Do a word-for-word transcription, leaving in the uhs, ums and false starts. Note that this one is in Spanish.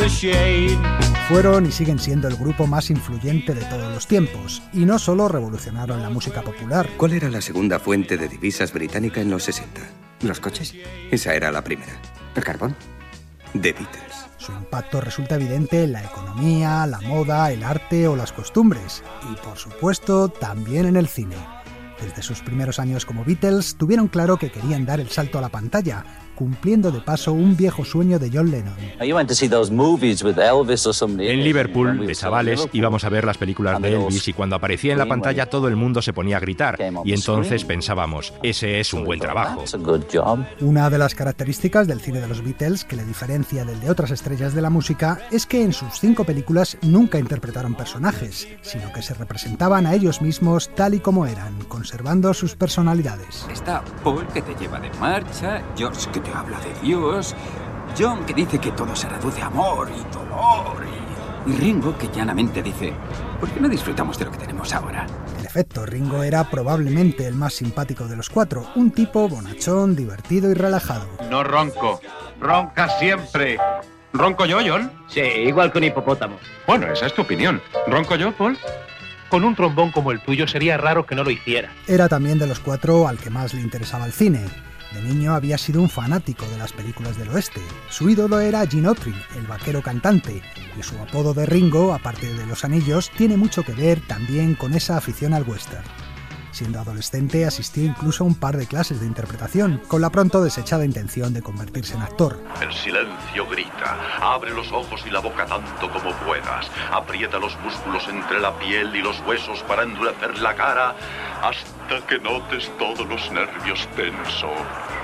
the shade. Fueron y siguen siendo el grupo más influyente de todos los tiempos, y no solo revolucionaron la música popular. ¿Cuál era la segunda fuente de divisas británica en los sesenta? ¿Los coches? Esa era la primera. ¿El carbón? The Beatles. Su impacto resulta evidente en la economía, la moda, el arte o las costumbres, y por supuesto también en el cine. Desde sus primeros años como Beatles, tuvieron claro que querían dar el salto a la pantalla, cumpliendo de paso un viejo sueño de John Lennon. En Liverpool, de chavales, íbamos a ver las películas de Elvis y cuando aparecía en la pantalla todo el mundo se ponía a gritar y entonces pensábamos, ese es un buen trabajo. Una de las características del cine de los Beatles que le diferencia del de otras estrellas de la música es que en sus cinco películas nunca interpretaron personajes, sino que se representaban a ellos mismos tal y como eran, conservando sus personalidades. Está Paul, que te lleva de marcha, George, que te habla de Dios, John, que dice que todo se reduce a amor y dolor, y, y Ringo, que llanamente dice, ¿por qué no disfrutamos de lo que tenemos ahora? En efecto, Ringo era probablemente el más simpático de los cuatro, un tipo bonachón, divertido y relajado. No ronco, ronca siempre. ¿Ronco yo, John? Sí, igual que un hipopótamo. Bueno, esa es tu opinión. ¿Ronco yo, Paul? Con un trombón como el tuyo sería raro que no lo hiciera. Era también de los cuatro al que más le interesaba el cine. De niño había sido un fanático de las películas del oeste. Su ídolo era Gene Autry, el vaquero cantante, y su apodo de Ringo, aparte de los anillos, tiene mucho que ver también con esa afición al western. Siendo adolescente asistió incluso a un par de clases de interpretación, con la pronto desechada intención de convertirse en actor. El silencio grita, abre los ojos y la boca tanto como puedas, aprieta los músculos entre la piel y los huesos para endurecer la cara, hasta que notes todos los nervios tensos.